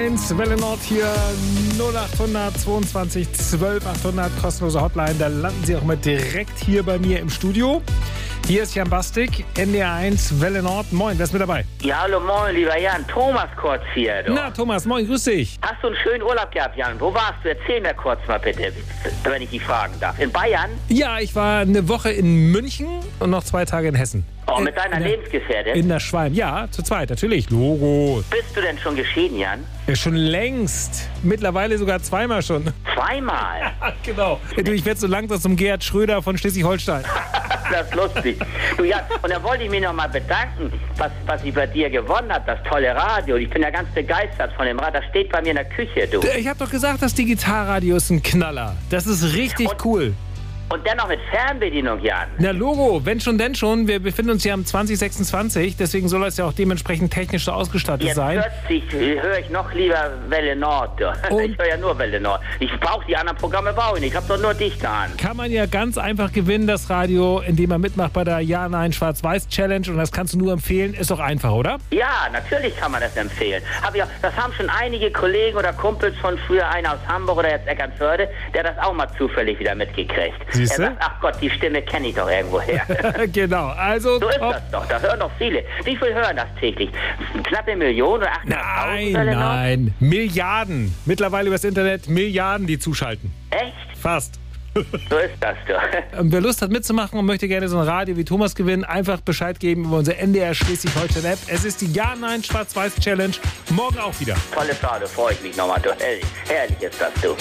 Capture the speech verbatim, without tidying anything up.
eins, Welle Nord hier, null acht zweiundzwanzig zwölf achthundert, kostenlose Hotline. Da landen Sie auch mal direkt hier bei mir im Studio. Hier ist Jan Bastik, N D R eins, Welle Nord. Moin, wer ist mit dabei? Ja, hallo, moin, lieber Jan. Thomas kurz hier. Du. Na, Thomas, moin, grüß dich. Hast du einen schönen Urlaub gehabt, Jan? Wo warst du? Erzähl mir kurz mal bitte, wenn ich dich fragen darf. In Bayern? Ja, ich war eine Woche in München und noch zwei Tage in Hessen. Oh, mit deiner in der, Lebensgefährtin? In der Schwalm, ja, zu zweit, natürlich, Logo. Bist du denn schon geschieden, Jan? Ja, schon längst. Mittlerweile sogar zweimal schon. Zweimal? Genau. Du, ich werde so langsam zum Gerhard Schröder von Schleswig-Holstein. Das ist lustig. Du, Jan, und dann wollte ich mich noch mal bedanken, was, was ich bei dir gewonnen habe, das tolle Radio. Ich bin ja ganz begeistert von dem Radio. Das steht bei mir in der Küche, du. Ich habe doch gesagt, das Digitalradio ist ein Knaller. Das ist richtig und cool. Und dennoch mit Fernbedienung, Jan. Na Logo, wenn schon, denn schon. Wir befinden uns hier am zwanzig sechsundzwanzig, deswegen soll es ja auch dementsprechend technisch so ausgestattet Jetzt sein. plötzlich höre ich noch lieber Welle Nord. Und ich höre ja nur Welle Nord. Ich brauche die anderen Programme brauche ich nicht. Ich habe doch nur dich da an. Kann man ja ganz einfach gewinnen, das Radio, indem man mitmacht bei der Ja-Nein-Schwarz-Weiß-Challenge. Und das kannst du nur empfehlen. Ist doch einfach, oder? Ja, natürlich kann man das empfehlen. Hab ich auch, das haben schon einige Kollegen oder Kumpels von früher, einer aus Hamburg oder jetzt Eckernförde, der das auch mal zufällig wieder mitgekriegt. Siehst du? Er sagt, ach Gott, die Stimme kenne ich doch irgendwo her. Genau, also... So ist ob, das doch, da hören doch viele. Wie viel hören das täglich? Knappe Million oder achthunderttausend? Nein, nein, Milliarden. Mittlerweile übers Internet Milliarden, die zuschalten. Echt? Fast. So ist das doch. Und wer Lust hat mitzumachen und möchte gerne so ein Radio wie Thomas gewinnen, einfach Bescheid geben über unsere N D R Schleswig-Holstein-App. Es ist die Ja-Nein-Schwarz-Weiß-Challenge. Morgen auch wieder. Tolles Radio, freue ich mich nochmal. Du, herrlich, herrlich ist das, du.